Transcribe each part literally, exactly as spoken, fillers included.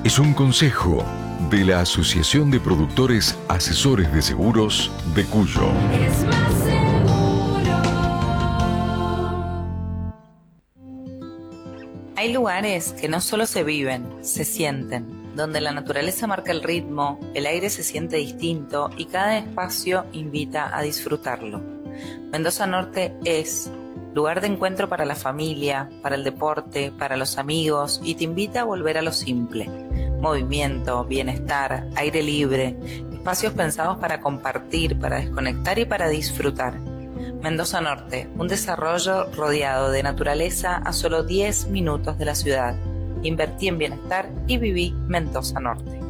es un consejo de la Asociación de Productores Asesores de Seguros de Cuyo. Es más seguro. Hay lugares que no solo se viven, se sienten, donde la naturaleza marca el ritmo, el aire se siente distinto y cada espacio invita a disfrutarlo. Mendoza Norte es lugar de encuentro para la familia, para el deporte, para los amigos y te invita a volver a lo simple. Movimiento, bienestar, aire libre, espacios pensados para compartir, para desconectar y para disfrutar. Mendoza Norte, un desarrollo rodeado de naturaleza a solo diez minutos de la ciudad. Invertí en bienestar y viví Mendoza Norte.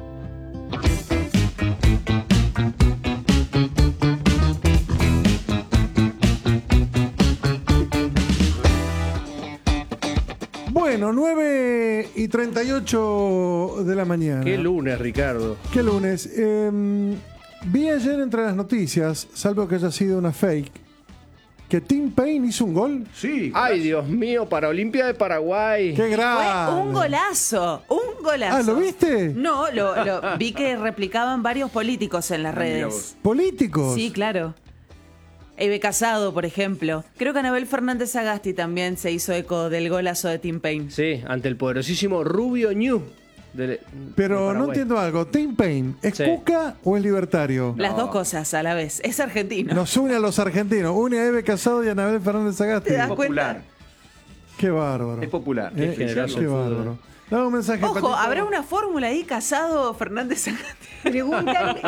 Bueno, nueve y treinta y ocho de la mañana. Qué lunes, Ricardo. Qué lunes. Eh, vi ayer entre las noticias, salvo que haya sido una fake, que Tim Payne hizo un gol. Sí. Ay, Dios mío, para Olimpia de Paraguay. ¡Qué grande! Fue un golazo, un golazo. Ah, ¿lo viste? No, lo, lo vi que replicaban varios políticos en las redes. ¿Políticos? Sí, claro. Eve Casado, por ejemplo. Creo que Anabel Fernández Agasti también se hizo eco del golazo de Tim Payne. Sí, ante el poderosísimo Rubio Ñu. De, Pero de no entiendo algo. ¿Tim Payne es Sí. Cuca o es libertario? Las dos cosas a la vez. Es argentino. Nos une a los argentinos. Une a Eve Casado y a Anabel Fernández Agasti. ¿Te das Popular. cuenta? Qué bárbaro. Es popular. Eh, Qué generoso qué el fútbol. bárbaro. Dame un mensaje. Ojo, Patito. ¿habrá una fórmula ahí? Casado Fernández Agasti. Preguntan,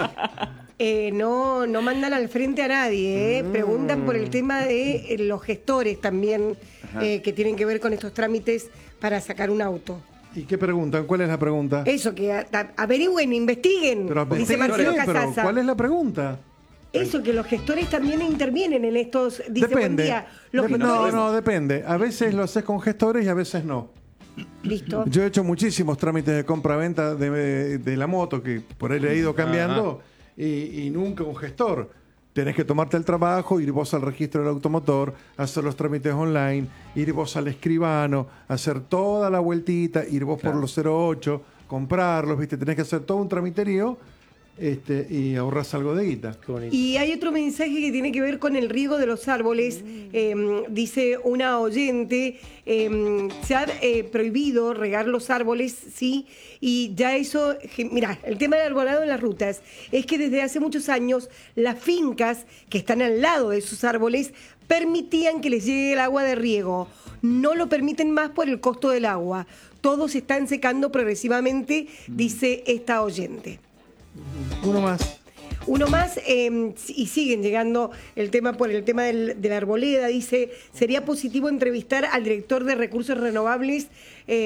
eh, no, no mandan al frente a nadie, ¿eh? Preguntan por el tema de eh, los gestores también, eh, que tienen que ver con estos trámites para sacar un auto. ¿Y qué preguntan? ¿Cuál es la pregunta? Eso, que a- a- averigüen, investiguen, Pero, dice sí, Marcelo sí, pero Casasa. ¿cuál es la pregunta? Eso, que los gestores también intervienen en estos, dice buen Depende. día. Los Dep- no, gestores, no, depende. A veces lo haces con gestores y a veces no. listo. Yo he hecho muchísimos trámites de compra-venta de, de la moto, que por ahí le he ido cambiando, y, y nunca un gestor. Tenés que tomarte el trabajo, ir vos al registro del automotor, hacer los trámites online, ir vos al escribano, hacer toda la vueltita, ir vos por los cero ocho, comprarlos, ¿viste? Tenés que hacer todo un tramiterío, este, y ahorras algo de guita. Qué bonito. Y hay otro mensaje que tiene que ver con el riego de los árboles. Eh, dice una oyente, eh, se ha eh, prohibido regar los árboles, sí, y ya eso, mira, el tema del arbolado en las rutas es que desde hace muchos años las fincas que están al lado de esos árboles permitían que les llegue el agua de riego. No lo permiten más por el costo del agua. Todos se están secando progresivamente, dice esta oyente. Uno más. Uno más, eh, y siguen llegando el tema por el tema del, de la arboleda, dice, sería positivo entrevistar al director de Recursos Renovables, eh,